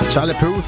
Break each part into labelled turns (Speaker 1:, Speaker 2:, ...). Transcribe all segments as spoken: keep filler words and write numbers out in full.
Speaker 1: Charlie Puth.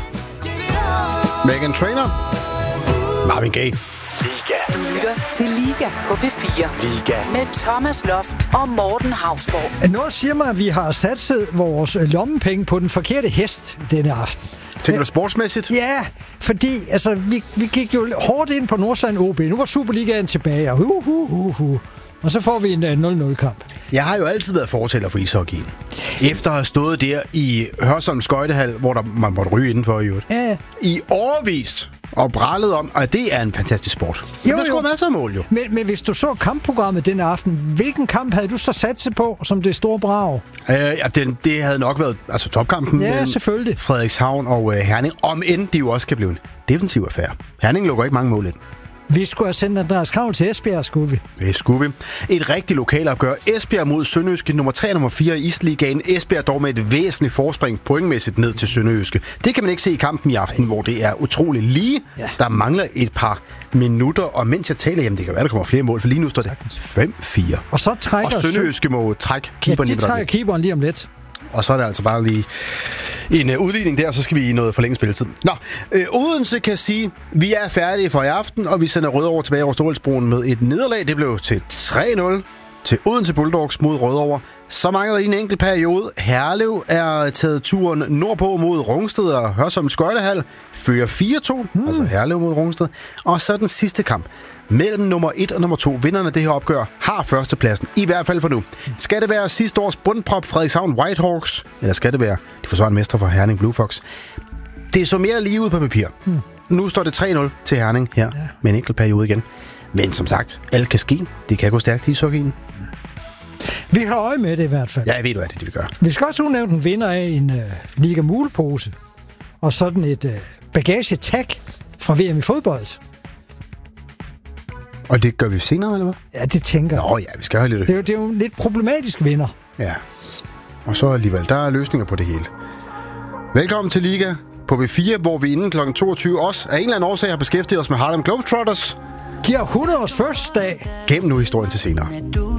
Speaker 1: Meghan Trainor. Marvin Gaye.
Speaker 2: Liga.
Speaker 3: Du lytter til Liga på P fire.
Speaker 2: Liga.
Speaker 3: Med Thomas Loft og Morten Hausborg.
Speaker 4: Noget siger mig, at vi har satset vores lommepenge på den forkerte hest denne aften.
Speaker 1: Tænker du sportsmæssigt?
Speaker 4: Ja, fordi altså, vi, vi gik jo hårdt ind på Nordsjælland O B. Nu var Superligaen tilbage, og uh, uh, uh, uh. Og så får vi en uh, nul nul-kamp.
Speaker 1: Jeg har jo altid været fortæller for ishockeyen. Efter at have stået der i Hørsholm Skøjtehal, hvor der, man måtte ryge indenfor i øvrigt.
Speaker 4: Ja.
Speaker 1: I årevis og brallet om, at det er en fantastisk sport. Jo, der skulle masser af mål, jo.
Speaker 4: Men, men hvis du så kampprogrammet den aften, hvilken kamp havde du så sat sig på som det store brag?
Speaker 1: Øh, ja, det, det havde nok været altså topkampen.
Speaker 4: Ja, selvfølgelig.
Speaker 1: Frederikshavn og øh, Herning. Om end de jo også kan blive en defensiv affære. Herning lukker ikke mange mål ind.
Speaker 4: Vi skulle have sendt Andreas Kravl til Esbjerg, skulle vi.
Speaker 1: Det skulle vi. Et rigtigt lokalopgør. Esbjerg mod Sønderjyske, nummer tre og nummer fire i Isligaen. Esbjerg dog med et væsentligt forspring pointmæssigt ned til Sønderjyske. Det kan man ikke se i kampen i aften, hvor det er utroligt lige. Ja. Der mangler et par minutter, og mens jeg taler, jamen det kan være, der kommer flere mål, for lige nu står det fem fire.
Speaker 4: Og så trækker
Speaker 1: Og Sønderjyske må trække keeperen.
Speaker 4: Ja, de trækker keeperen lige om lidt.
Speaker 1: Og så er der altså bare lige en uh, udligning der, og så skal vi i noget forlænget spilletid. Nå, øh, Odense kan sige, vi er færdige for i aften, og vi sender Rødovre tilbage over Storhæltsbroen med et nederlag. Det blev til tre nul til Odense Bulldogs mod Rødovre. Så mangler der en enkelt periode. Herlev er taget turen nordpå mod Rungsted og Hørsholm Skøjtehal. Fører fire to, hmm. altså Herlev mod Rungsted. Og så den sidste kamp. Mellem nummer et og nummer to, vinderne af det her opgør, har førstepladsen, i hvert fald for nu. Skal det være sidste års bundprop Frederikshavn Whitehawks, eller skal det være de forsvarende mestre fra Herning Blue Fox? Det så mere lige ud på papir. Hmm. Nu står det tre nul til Herning her, ja. Med en enkelt periode igen. Men som sagt, alt kan ske. Det kan gå stærkt i ishockeyen.
Speaker 4: Vi har øje med det i hvert fald.
Speaker 1: Ja, jeg ved, hvad det er, det vi gør.
Speaker 4: Vi skal også udnævne en vinder af en uh, Liga Mulepose, og sådan et uh, bagage-tag fra V M i fodbold.
Speaker 1: Og det gør vi senere, eller hvad?
Speaker 4: Ja, det tænker jeg.
Speaker 1: Nå ja, vi skal have lidt.
Speaker 4: Det er, jo, det er jo en lidt problematisk vinder.
Speaker 1: Ja. Og så alligevel, der er løsninger på det hele. Velkommen til Liga på B fire, hvor vi inden klokken toogtyve også af en eller anden årsag har beskæftiget os med Harlem Globetrotters.
Speaker 4: De har hundrede års fødselsdag.
Speaker 1: Gem nu historien til senere.